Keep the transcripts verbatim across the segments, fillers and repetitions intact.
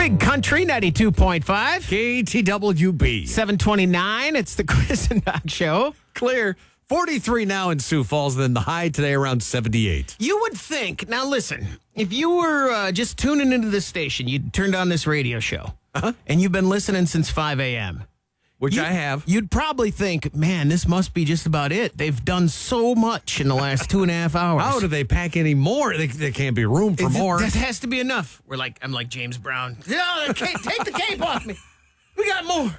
Big Country ninety-two point five. K T W B. seven twenty-nine. It's the Chris and Doc Show. Clear. forty-three now in Sioux Falls, then the high today around seventy-eight. You would think, now listen, if you were uh, just tuning into this station, you turned on this radio show, uh-huh. and you've been listening since five a.m., Which you, I have. You'd probably think, man, this must be just about it. They've done so much in the last two and a half hours. How do they pack any more? They, there can't be room for It- more. That has to be enough. We're like, I'm like James Brown. No, the cape, take the cape off me. We got more.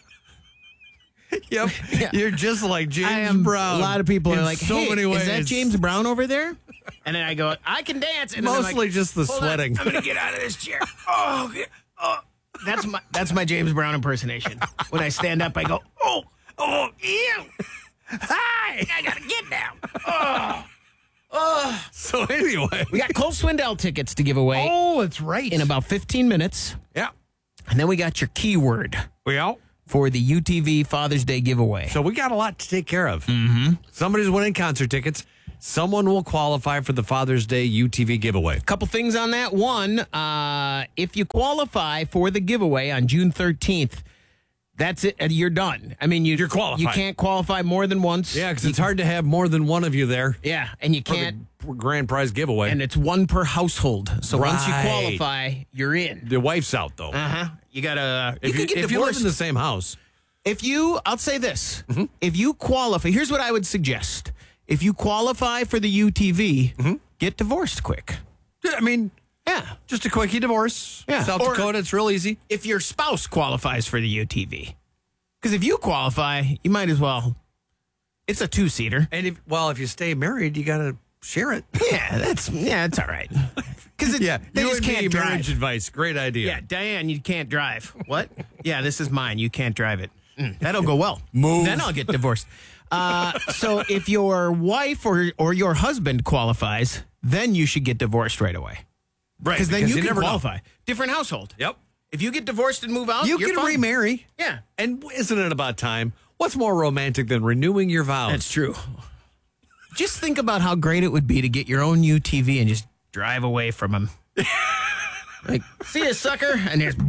Yep. Yeah. You're just like James I am, Brown. A lot of people in are like, so hey, many ways. is that James Brown over there? And then I go, I can dance. And then I'm Mostly like, just the hold on, sweating. I'm going to get out of this chair. Oh, okay. oh. That's my that's my James Brown impersonation. When I stand up, I go, oh, oh, ew. Hi. I got to get down. Oh. Oh. So anyway. We got Cole Swindell tickets to give away Oh, that's right. in about fifteen minutes. Yeah. And then we got your keyword Well, for the U T V Father's Day giveaway. so we got a lot to take care of. Mm-hmm. Somebody's winning concert tickets. Someone will qualify for the Father's Day U T V giveaway. Couple things on that. One, uh, if you qualify for the giveaway on June thirteenth, that's it. You're done. I mean, you, You're qualified. You can't qualify more than once. Yeah, because it's hard to have more than one of you there Yeah, and you for can't. the grand prize giveaway. And it's one per household. So once you Right. qualify, you're in. the wife's out, though. Uh huh. You gotta. if you you, could get if you live divorced. in the same house. If you, I'll say this: if you qualify, here's what I would suggest: if you qualify for the U T V, get divorced quick. I mean, Yeah. just a quickie divorce. Yeah. South Or- Dakota, it's real easy. If your spouse qualifies for the U T V. Because if you qualify, you might as well. It's a two-seater. And if well, if you stay married, you got to share it. Yeah, that's yeah, it's all right. Because Yeah, they you just and can't me, drive. marriage advice. Great idea. Yeah, Diane, you can't drive. What? Yeah, this is mine. You can't drive it. Mm, that'll go well. Move. Then I'll get divorced. Uh, so if your wife or or your husband qualifies, then you should get divorced right away. Right. Because then you, can never know. qualify. Different household. Yep. If you get divorced and move out, You you're can fine. remarry. Yeah, And isn't it about time? What's more romantic than renewing your vows? that's true. Just think about how great it would be to get your own U T V and just drive away from him. Like, see ya, sucker, and there's.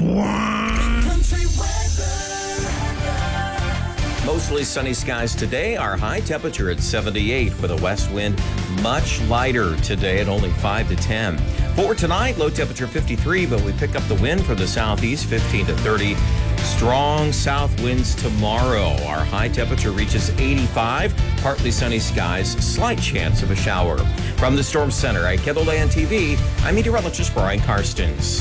Mostly sunny skies today. Our high temperature at seventy-eight with a west wind much lighter today at only five to ten. For tonight, low temperature fifty-three, but we pick up the wind from the southeast, fifteen to thirty. Strong south winds tomorrow. Our high temperature reaches eighty-five. Partly sunny skies, slight chance of a shower. From the Storm Center at KENDLE T V, I'm meteorologist Brian Karstens.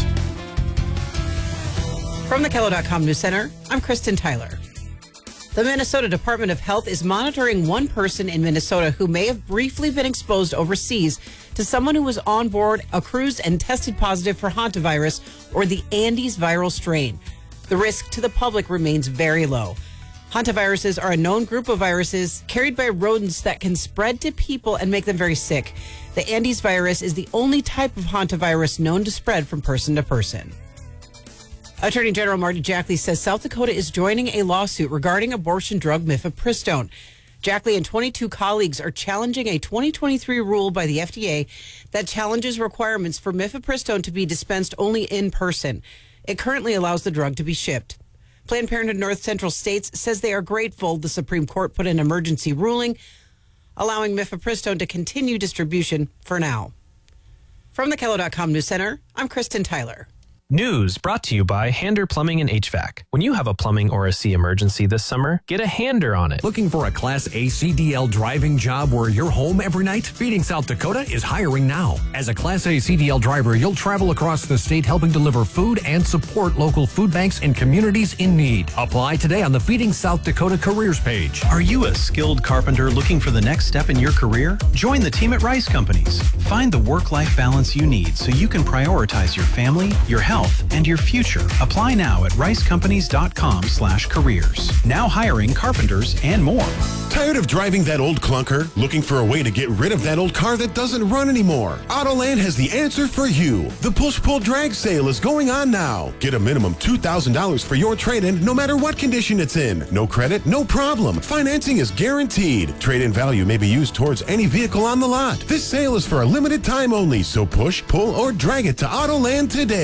From the Kello dot com News Center, I'm Kristen Tyler. The Minnesota Department of Health is monitoring one person in Minnesota who may have briefly been exposed overseas to someone who was on board a cruise and tested positive for hantavirus, or the Andes viral strain. The risk to the public remains very low. Hantaviruses are a known group of viruses carried by rodents that can spread to people and make them very sick. The Andes virus is the only type of hantavirus known to spread from person to person. Attorney General Marty Jackley says South Dakota is joining a lawsuit regarding abortion drug mifepristone. Jackley and twenty-two colleagues are challenging a twenty twenty-three rule by the F D A that challenges requirements for mifepristone to be dispensed only in person. It currently allows the drug to be shipped. Planned Parenthood North Central States says they are grateful the Supreme Court put an emergency ruling allowing mifepristone to continue distribution for now. From the Kello dot com News Center, I'm Kristen Tyler. News brought to you by Hander Plumbing and H V A C. When you have a plumbing or a sea emergency this summer, get a Hander on it. Looking for a Class A C D L driving job where you're home every night? Feeding South Dakota is hiring now. As a Class A C D L driver, you'll travel across the state helping deliver food and support local food banks and communities in need. Apply today on the Feeding South Dakota careers page. Are you a skilled carpenter looking for the next step in your career? Join the team at Rice Companies. Find the work-life balance you need so you can prioritize your family, your health, and your future. Apply now at rice companies dot com slash careers. Now hiring carpenters and more. Tired of driving that old clunker? Looking for a way to get rid of that old car that doesn't run anymore? Autoland has the answer for you. The push-pull drag sale is going on now. Get a minimum two thousand dollars for your trade-in no matter what condition it's in. No credit, no problem. Financing is guaranteed. Trade-in value may be used towards any vehicle on the lot. This sale is for a limited time only, so push, pull, or drag it to Autoland today, where your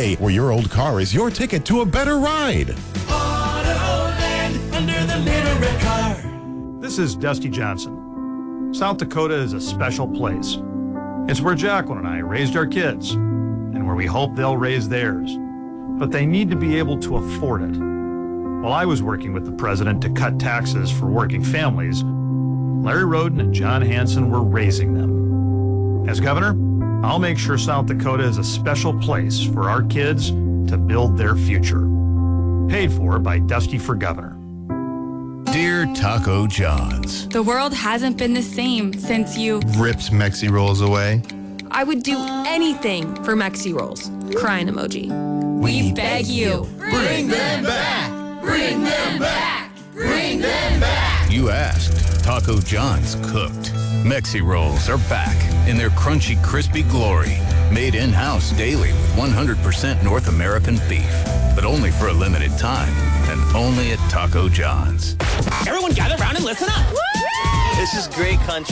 your old car is your ticket to a better ride. Autoland, under the little red car. This is Dusty Johnson. South Dakota is a special place. It's where Jacqueline and I raised our kids, and where we hope they'll raise theirs. But they need to be able to afford it. While I was working with the president to cut taxes for working families, Larry Roden and John Hanson were raising them. As governor, I'll make sure South Dakota is a special place for our kids to build their future. Paid for by Dusty for Governor. Dear Taco John's, the world hasn't been the same since you ripped Mexi Rolls away. I would do anything for Mexi Rolls. Crying emoji. We, we beg you. Bring them back. Bring them back. Bring them back. You asked. Taco John's cooked. Mexi Rolls are back in their crunchy, crispy glory. Made in-house daily with one hundred percent North American beef. But only for a limited time. And only at Taco John's. Everyone gather around and listen up. This is great country.